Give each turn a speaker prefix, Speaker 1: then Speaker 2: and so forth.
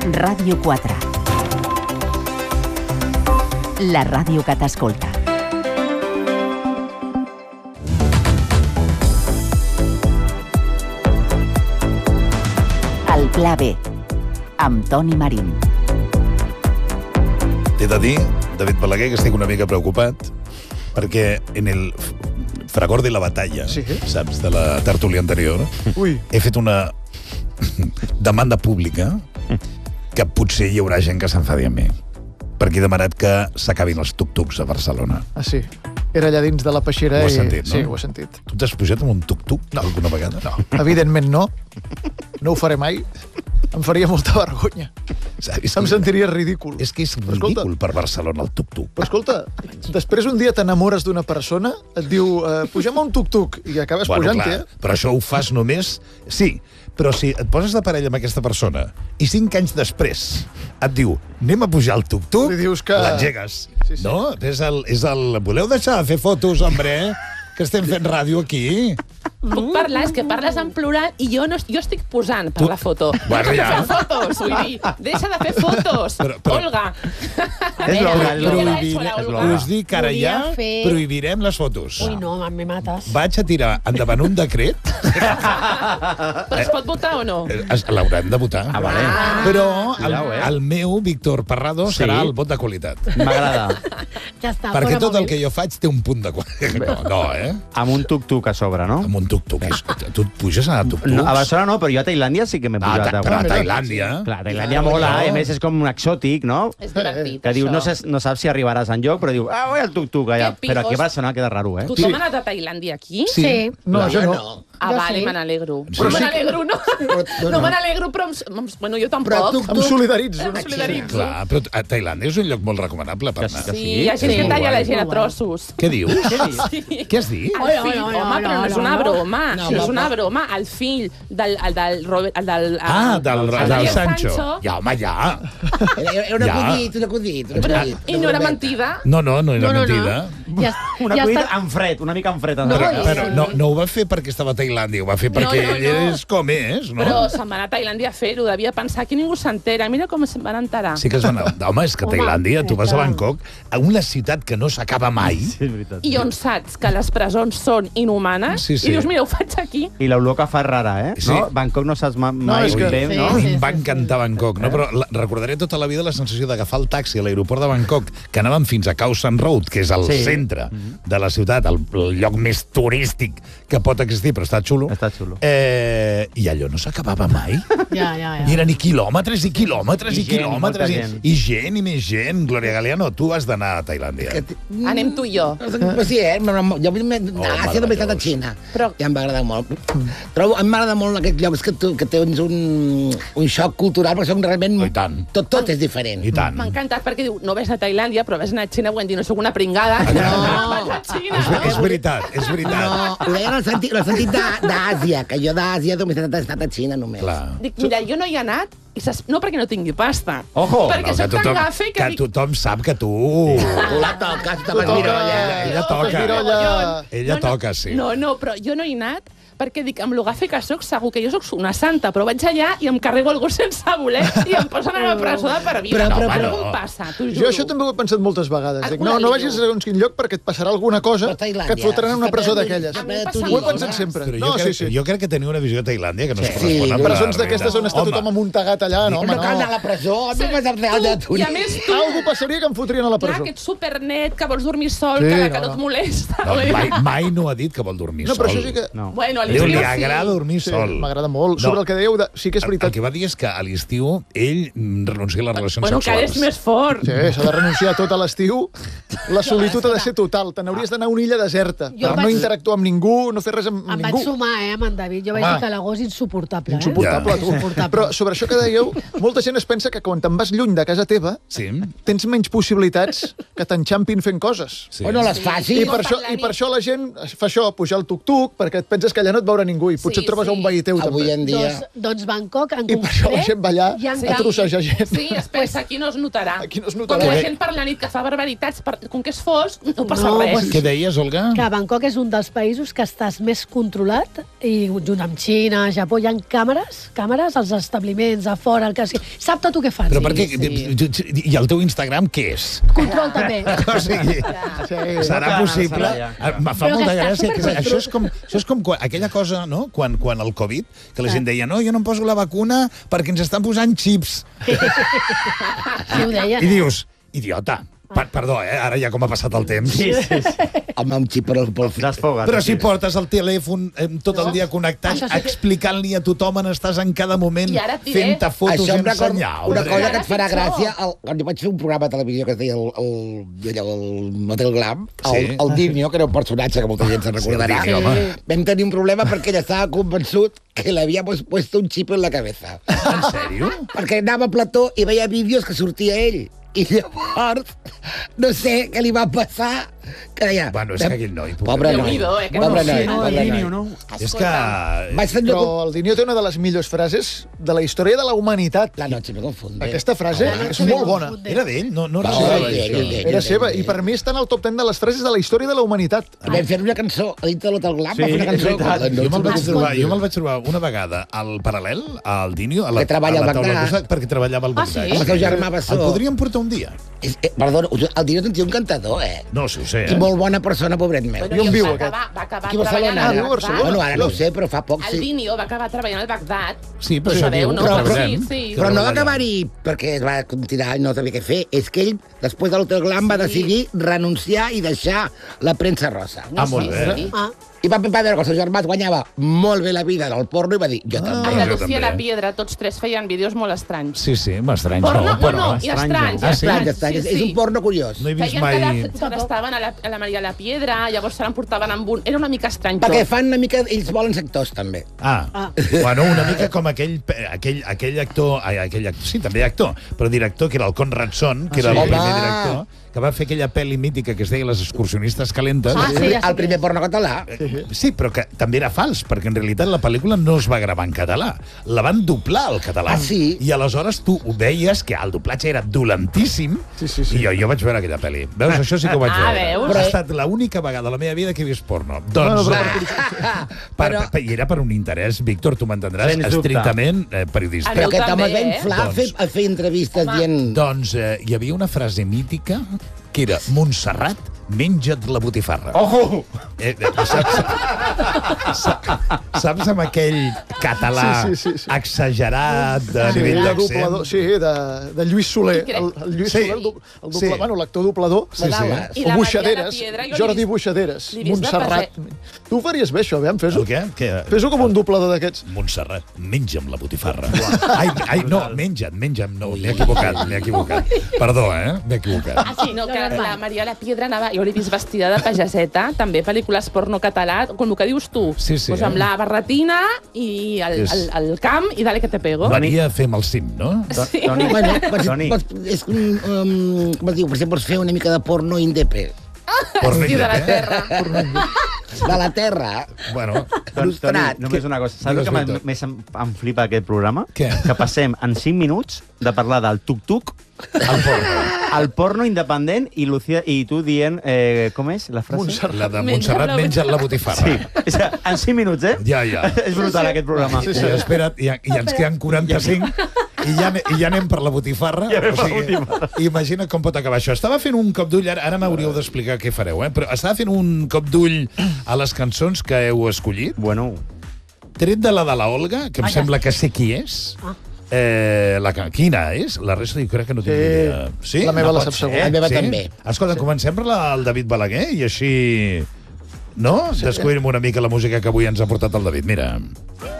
Speaker 1: Ràdio 4. La ràdio que t'escolta. El Pla B, amb Toni Marín.
Speaker 2: T'he de dir, David Balaguer, que estic una mica preocupat, perquè en el fragor de la batalla, saps, de la tertúlia anterior, he fet una demanda pública que potser hi haurà gent que s'enfadi amb mi, perquè he demanat que s'acabin els tuk-tuks a Barcelona.
Speaker 3: Ah, sí? Era allà dins de la peixera.
Speaker 2: Ho has sentit, no?
Speaker 3: Sí, ho he sentit.
Speaker 2: Tu t'has pujat amb un tuk-tuk alguna vegada?
Speaker 3: No, evidentment no. No ho faré mai. Em faria molta vergonya. Em sentiria ridícul.
Speaker 2: És que és ridícul per Barcelona el tuk-tuk.
Speaker 3: Però escolta, després un dia t'enamores d'una persona, et diu, pugem a un tuk-tuk, i acabes pujant-hi,
Speaker 2: Però això ho fas només... Sí, però si et poses de parella amb aquesta persona i 5 anys després et diu, anem a pujar al tuk-tuk, l'engegues. No? És el... Voleu deixar de fer fotos, hombre? Que estem fent ràdio aquí.
Speaker 4: Puc parlar, és que parles en plural i jo estic posant per la foto.
Speaker 2: Bueno,
Speaker 4: deixa de fer fotos, vull dir. Deixa de fer fotos. Olga.
Speaker 5: És
Speaker 2: l'Olga. Us dic que ara ja prohibirem les fotos.
Speaker 5: Ui, no, me mates.
Speaker 2: Vaig a tirar endavant un decret.
Speaker 4: Però es pot votar o no?
Speaker 2: L'haurem de votar.
Speaker 5: Ah, vale.
Speaker 2: Però el meu, Víctor Parrado, serà el vot de qualitat.
Speaker 5: M'agrada.
Speaker 6: Ja està,
Speaker 2: perquè tot el que jo faig té un punt de qualitat. No,
Speaker 5: Amb un tuk-tuk a sobre, no?
Speaker 2: Amb un tuk-tuk. Tu et puges a tuk-tuks?
Speaker 5: No, a Barcelona no, però jo a Tailàndia sí que m'he pujat.
Speaker 2: Però a Tailàndia...
Speaker 5: Clar, a Tailàndia mola, a més és com un exòtic, no?
Speaker 4: És divertit,
Speaker 5: que dius,
Speaker 4: això.
Speaker 5: no saps si arribaràs enlloc, però diu, voy al tuk-tuk allà. Però aquí a Barcelona queda raro, eh?
Speaker 4: Tothom ha anat a Tailàndia aquí?
Speaker 6: Sí.
Speaker 3: No, jo no.
Speaker 4: Ah, vale, me n'alegro. No me n'alegro, no. No me n'alegro, però... Bueno, jo tampoc.
Speaker 3: Em solidaritzo.
Speaker 2: Clar, però a Tailàndia és un lloc molt recomanable per anar.
Speaker 4: Sí, hi ha gent que talla la gent a trossos.
Speaker 2: Què dius? Què has dit?
Speaker 4: Home, però no és una broma. No és una broma. El fill del Robert...
Speaker 2: del Sancho. Ja, home, ja.
Speaker 7: Era un acudit.
Speaker 4: I no era mentida?
Speaker 2: No era mentida.
Speaker 5: Un acudit en fred, una mica en fred.
Speaker 2: Però no ho va fer perquè estava a Tailàndia, ho va fer perquè ell és com és, no?
Speaker 4: Però se'n va anar a Tailàndia a fer-ho, devia pensar que ningú s'entera. Mira com se'n van enterar.
Speaker 2: Sí que es van anar. Home, és que a Tailàndia, tu vas a Bangkok, a una ciutat que no s'acaba mai.
Speaker 4: I on saps que les presons són inhumanes, i dius, mira, ho faig aquí.
Speaker 5: I l'olor que fa rara, eh?
Speaker 2: Sí.
Speaker 5: Bangkok no saps mai bé, no?
Speaker 2: Em va encantar Bangkok, no? Però recordaré tota la vida la sensació d'agafar el taxi a l'aeroport de Bangkok, que anàvem fins a Khao San Road, que és el centre de la ciutat, el lloc més turístic que pot existir, però està xulo.
Speaker 5: Està xulo.
Speaker 2: I allò no s'acabava mai.
Speaker 6: Ja.
Speaker 2: I eren quilòmetres i quilòmetres i quilòmetres. I gent i més gent. Glòria Galeano, tu has d'anar a Tailàndia.
Speaker 4: Anem tu i jo.
Speaker 7: Sí, jo vull anar a Àsia, només he estat a Xina. I em va agradar molt. A mi m'agrada molt aquests llocs que tens un xoc cultural, perquè són realment...
Speaker 2: I tant.
Speaker 7: Tot és diferent.
Speaker 2: I tant.
Speaker 4: M'ha encantat perquè diu, no ves a Tailàndia, però ves anar a Xina, vull dir, no soc una pringada.
Speaker 2: És veritat.
Speaker 7: No, ho deien el sentit d'Àsia, que jo d'Àsia només he estat a Xina, només.
Speaker 4: Dic, mira, jo no hi he anat, no perquè no tingui pasta.
Speaker 5: Ojo!
Speaker 4: Perquè soc tan gafe que dic...
Speaker 2: tothom sap que tu...
Speaker 7: Tu la toques, tu la
Speaker 2: Ella toca. Ella toca, sí.
Speaker 4: No, però jo no hi he anat perquè dic, amb lo gafe que soc, segur que jo soc una santa, però vaig allà i em carrego algú sense voler i em posen a la presó de per vida. Però com passa? T'ho juro.
Speaker 3: Jo això també ho he pensat moltes vegades. Dic, no vagis a segons quin lloc perquè et passarà alguna cosa que et fotran en una presó d'aquelles. Ho he pensat sempre.
Speaker 2: Jo crec que teniu una visió de Tailàndia que no es correspon amb
Speaker 3: presons d'aquestes on està tothom amuntegat allà, no, home, no.
Speaker 7: No cal anar a la presó, a mi m'has real de tu.
Speaker 4: I a més tu...
Speaker 3: Algú passaria que em fotrien a la presó.
Speaker 4: Clar, aquest supernet, que vols dormir sol, que no et molesta.
Speaker 2: Mai no ha dit que vol dormir sol.
Speaker 3: No, però això sí que...
Speaker 4: Bueno, a
Speaker 2: Li
Speaker 4: l'estiu
Speaker 2: agrada dormir sol.
Speaker 3: M'agrada molt. Sobre el que dèieu, sí que és veritat.
Speaker 2: El que va dir és que a l'estiu ell renuncia a les relacions
Speaker 4: sexuals.
Speaker 2: sexuals.
Speaker 4: Que és més fort.
Speaker 3: Sí, s'ha de renunciar a tot a l'estiu. La solitud ha de ser total. Te n'hauries d'anar a una illa deserta per no interactuar amb ningú, no fer res amb ningú.
Speaker 6: Em vaig sumar, amb en David. Jo vaig dir que l'agost és insuportable.
Speaker 3: Insuportable, tu. Però sobre això que dèieu, molta gent es pensa que quan te'n vas lluny de casa teva tens menys possibilitats que t'enxampin fent coses.
Speaker 7: O no les faci.
Speaker 3: I per això la gent fa això, pujar al tuk-tuk, perquè et penses que allà no et veurà ningú i potser et trobes a un veí teu,
Speaker 7: Avui
Speaker 3: també.
Speaker 7: en dia...
Speaker 6: Doncs Bangkok, en
Speaker 3: I per això la gent va allà
Speaker 6: hi ha
Speaker 3: a trossejar gent.
Speaker 4: Sí, es pensa, aquí no es notarà.
Speaker 3: Aquí no es
Speaker 4: Com
Speaker 3: notarà.
Speaker 4: la gent per la nit que fa barbaritats, com que és fosc, no passa
Speaker 6: No,
Speaker 4: res.
Speaker 2: Què deies, Olga?
Speaker 6: que Bangkok és un dels països que estàs més controlat i junt amb Xina, Japó, hi ha càmeres als establiments, a fora, el que sigui. Sap tot el que fan.
Speaker 2: Però per què... I el teu Instagram què és?
Speaker 6: Control també.
Speaker 2: O sigui, serà possible... Em fa
Speaker 6: Però
Speaker 2: molta
Speaker 6: que està
Speaker 2: gràcia.
Speaker 6: supercontrolat.
Speaker 2: Això és com aquella cosa, no?, quan el Covid, que la gent deia, no, jo no em poso la vacuna perquè ens estan posant xips.
Speaker 6: Sí, ho deien.
Speaker 2: I dius, idiota, perdó, ara ja com ha passat el temps.
Speaker 5: Sí.
Speaker 7: Home, un xip pel
Speaker 5: Desfoga't.
Speaker 2: Però si portes el telèfon tot el dia connectat,
Speaker 6: Això sí que-
Speaker 2: explicant-li a tothom on estàs en cada moment,
Speaker 4: I ara et diré-
Speaker 2: fent-te fotos
Speaker 7: Això em
Speaker 2: sense
Speaker 7: recorda
Speaker 2: senyal.
Speaker 7: una cosa que et farà
Speaker 4: Ara pitjor.
Speaker 7: gràcia. Quan jo vaig fer un programa de televisió que es deia el Motel Glam,
Speaker 2: Sí.
Speaker 7: el Dinio, que era un personatge que molta gent se'n recordarà,
Speaker 2: Sí, el Dinio, home.
Speaker 7: vam tenir un problema perquè ell estava convençut que le habíamos puesto un chip en la cabeza.
Speaker 2: En sèrio?
Speaker 7: Perquè anava a plató i veia vídeos que sortia ell. I llavors, no sé què li va passar, que deia...
Speaker 2: Bueno, és que aquell noi...
Speaker 7: Pobre noi.
Speaker 4: Déu-n'hi-do, que
Speaker 7: Pobre
Speaker 4: no,
Speaker 7: noi.
Speaker 4: sí, no,
Speaker 7: pobre
Speaker 5: el
Speaker 7: noi.
Speaker 5: Dinio, no?
Speaker 2: És que...
Speaker 7: Vaig tenir
Speaker 3: Però el Dinio té una de les millors frases de la història de la humanitat.
Speaker 7: La noche me confunde.
Speaker 3: Aquesta frase és molt bona.
Speaker 2: Era d'ell? No
Speaker 7: No,
Speaker 2: recordava
Speaker 7: d'ell,
Speaker 2: això.
Speaker 7: d'ell.
Speaker 3: Era seva, i per mi està en el top 10 de les frases de la història de la humanitat.
Speaker 7: Vam fer una cançó a dintre de l'Hotel Glam,
Speaker 5: Sí,
Speaker 7: va fer una
Speaker 5: és
Speaker 7: cançó...
Speaker 5: veritat.
Speaker 2: Jo me'l vaig trobar una vegada al Paral·lel, al Dinio, a la,
Speaker 7: Que treballa
Speaker 2: a la
Speaker 7: al
Speaker 2: taula
Speaker 7: Bagdad.
Speaker 2: costat, perquè treballava al
Speaker 4: Ah,
Speaker 2: Bagdad.
Speaker 4: sí?
Speaker 7: Amb el seu germà Bessó.
Speaker 2: El podríem portar un dia?
Speaker 7: Perdona, el Dinio és un tio encantador,
Speaker 2: No, sí ho sé,
Speaker 7: I molt bona persona, pobret meu.
Speaker 3: I on viu,
Speaker 4: va acabar
Speaker 7: Aquí a Barcelona.
Speaker 4: treballant al
Speaker 3: viu a Barcelona.
Speaker 7: Bueno, ara no ho sé, però fa poc
Speaker 4: El
Speaker 7: sí.
Speaker 4: Dinio va acabar treballant al Bagdad.
Speaker 2: Sí, però
Speaker 4: Ho
Speaker 2: això
Speaker 4: sabeu,
Speaker 2: diu
Speaker 4: no?
Speaker 2: que
Speaker 7: Però-
Speaker 2: treballem.
Speaker 4: Sí.
Speaker 7: Però no va
Speaker 2: treballa.
Speaker 7: acabar-hi perquè es va continuar i no sabia què fer. És que ell, després de l'Hotel Glam, va decidir renunciar i deixar la premsa rosa.
Speaker 2: Ah, molt bé.
Speaker 4: Sí.
Speaker 6: Ah,
Speaker 7: I va veure que el seu germà es guanyava molt bé la vida en el porno i va dir, jo també.
Speaker 4: Amb la
Speaker 2: jo
Speaker 4: Lucía
Speaker 2: també.
Speaker 4: La Piedra, tots tres feien vídeos molt estranys.
Speaker 2: Sí, m'estranys.
Speaker 4: Porno,
Speaker 2: però
Speaker 4: no, i estranys.
Speaker 2: Ah, sí?
Speaker 7: És un porno curiós.
Speaker 2: No he vist
Speaker 4: Feien
Speaker 2: mai...
Speaker 4: que estaven a la Maria La Piedra, llavors se l'emportaven amb un... Era una mica estrany,
Speaker 7: Perquè fan una mica... Ells volen ser actors, també.
Speaker 2: Bueno, una mica com aquell actor... Sí, també actor, però director, que era el Conrad Son, que era el
Speaker 7: Home!
Speaker 2: primer director, que va fer aquella pel·li mítica que es deia Les excursionistes calentes.
Speaker 6: Ah, sí, ja sé
Speaker 7: El primer porno català.
Speaker 2: Sí, però que també era fals, perquè en realitat la pel·lícula no es va gravar en català. La van doblar al català.
Speaker 7: Ah, sí?
Speaker 2: I aleshores tu ho veies que el doblatge era dolentíssim.
Speaker 3: Sí.
Speaker 2: I jo vaig veure aquella pel·li. Veus, això sí que ho vaig veure.
Speaker 4: veus?
Speaker 2: Ha estat l'única vegada a la meva vida que he vist porno. Doncs...
Speaker 7: Però-
Speaker 2: I era per un interès, Víctor, tu m'entendràs,
Speaker 5: Sens dubte.
Speaker 2: estrictament periodístic.
Speaker 7: Però aquest home
Speaker 4: també,
Speaker 7: es va
Speaker 4: eh?
Speaker 7: inflar a fer entrevistes dient...
Speaker 2: Doncs hi havia una frase mítica que era Montserrat, menja't la botifarra.
Speaker 5: Ojo!
Speaker 2: Saps amb aquell català
Speaker 3: Sí.
Speaker 2: exagerat de
Speaker 3: Sí,
Speaker 2: nivell
Speaker 3: de
Speaker 2: d'accent?
Speaker 3: doblador, sí, de Lluís Soler. El Lluís
Speaker 2: Sí.
Speaker 3: Soler, el
Speaker 2: Sí.
Speaker 3: bueno, l'actor doblador.
Speaker 2: Sí, sí.
Speaker 4: I
Speaker 3: O
Speaker 4: la Maria La
Speaker 3: Buixaderes,
Speaker 4: Piedra, jo l'he
Speaker 3: Jordi
Speaker 4: vist-
Speaker 3: Buixaderes,
Speaker 4: l'he vist de
Speaker 3: Montserrat. Tu ho faries bé, això, aviam, fes-ho.
Speaker 2: El què?
Speaker 3: Fes-ho com un doblador d'aquests.
Speaker 2: Montserrat, menja'm la botifarra. Ai, no, menja'm, no, m'he equivocat. Perdó, m'he equivocat.
Speaker 4: Ah, sí, no, que la Maria La Piedra anava... Jo l'he vist vestida de pageseta, també pel·lícules porno català, com el que dius tu.
Speaker 2: Sí.
Speaker 4: Pues amb la barretina i el camp i dale que te pego.
Speaker 2: Venia a fer amb el cim, no?
Speaker 4: Sí.
Speaker 5: Toni,
Speaker 7: Bueno,
Speaker 5: Toni,
Speaker 7: és com es diu, per exemple, pots fer una mica de porno indepè.
Speaker 2: Porno
Speaker 4: Sí, de la
Speaker 2: indepè.
Speaker 4: terra.
Speaker 7: De la terra.
Speaker 2: Bueno,
Speaker 5: Toni,
Speaker 7: Il·lustrat.
Speaker 5: només una cosa. Saps el que
Speaker 2: Digues, Víctor.
Speaker 5: més em flipa aquest programa?
Speaker 2: Què?
Speaker 5: Que passem en 5 minuts de parlar del tuk-tuk
Speaker 2: el porno.
Speaker 5: al porno independent i Lucía i tu dient... com és la frase?
Speaker 2: La de Montserrat, menja't la botifarra.
Speaker 5: Sí, és que en 5 minuts, eh?
Speaker 2: Ja.
Speaker 5: És brutal, aquest programa.
Speaker 2: Sí, espera't, i ens queden 45 i ja anem per la botifarra.
Speaker 5: Ja anem per la botifarra.
Speaker 2: Imagina com pot acabar això. Estava fent un cop d'ull, ara m'hauríeu d'explicar què fareu, però estava fent un cop d'ull a les cançons que heu escollit.
Speaker 5: Bueno,
Speaker 2: Tret de la Olga, que em sembla que sé qui és. Quina és? La resta jo crec que no tinc ni idea. Sí?
Speaker 3: La meva
Speaker 2: No
Speaker 3: la
Speaker 2: pot
Speaker 3: sap
Speaker 2: ser.
Speaker 3: segur.
Speaker 7: La meva
Speaker 2: Sí?
Speaker 7: també.
Speaker 2: Escolta, comencem per el David Balaguer i així... No? Descobrim una mica la música que avui ens ha portat el David. Mira.